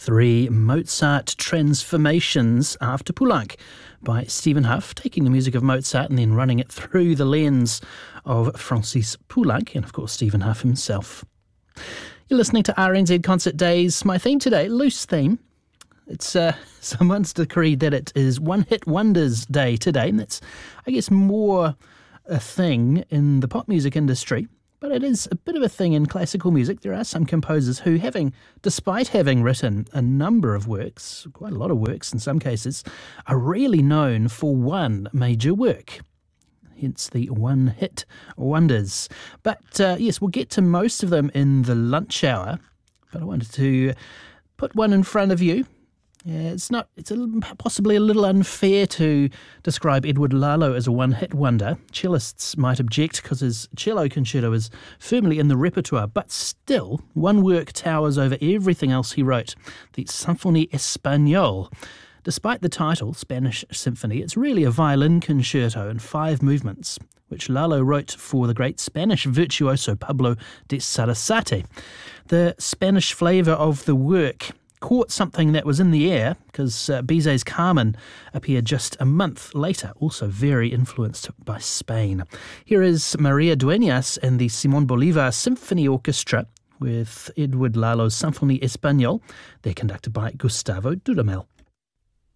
3 Mozart transformations after Poulenc by Stephen Hough, taking the music of Mozart and then running it through the lens of Francis Poulenc and, of course, Stephen Hough himself. You're listening to RNZ Concert Days. My theme today, loose theme. It's someone's decreed that it is One Hit Wonders Day today, and that's, I guess, more a thing in the pop music industry. But it is a bit of a thing in classical music. There are some composers who, despite having written a number of works, quite a lot of works in some cases, are really known for one major work. Hence the one-hit wonders. But yes, we'll get to most of them in the lunch hour. But I wanted to put one in front of you. It's possibly a little unfair to describe Edward Lalo as a one-hit wonder. Cellists might object because his cello concerto is firmly in the repertoire, but still, one work towers over everything else he wrote, the Symphonie Espagnole. Despite the title, Spanish Symphony, it's really a violin concerto in 5 movements, which Lalo wrote for the great Spanish virtuoso Pablo de Sarasate. The Spanish flavour of the work caught something that was in the air because Bizet's Carmen appeared just a month later, also very influenced by Spain. Here is Maria Dueñas and the Simón Bolívar Symphony Orchestra with Edward Lalo's Symphonie Espagnole. They're conducted by Gustavo Dudamel.